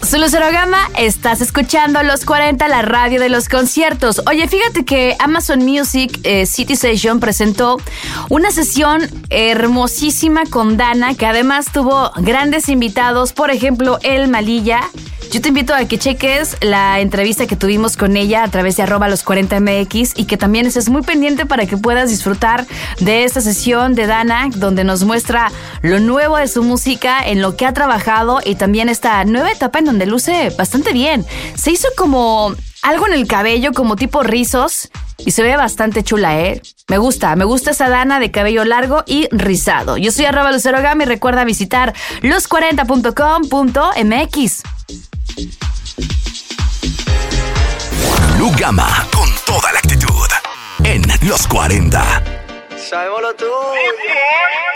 Soy Lucero Gama, estás escuchando Los 40, la radio de los conciertos. Oye, fíjate que Amazon Music City Session presentó una sesión hermosísima con Dana, que además tuvo grandes invitados, por ejemplo, El Malilla. Yo te invito a que cheques la entrevista que tuvimos con ella a través de @los40mx y que también estés muy pendiente para que puedas disfrutar de esta sesión de Dana, donde nos muestra lo nuevo de su música, en lo que ha trabajado y también esta nueva etapa en donde luce bastante bien. Se hizo como algo en el cabello, como tipo rizos, y se ve bastante chula, ¿eh? Me gusta esa Dana de cabello largo y rizado. Yo soy @LuceroGama y recuerda visitar los40.com.mx. Lu Gama con toda la actitud en Los 40. Sabemos lo tuyo.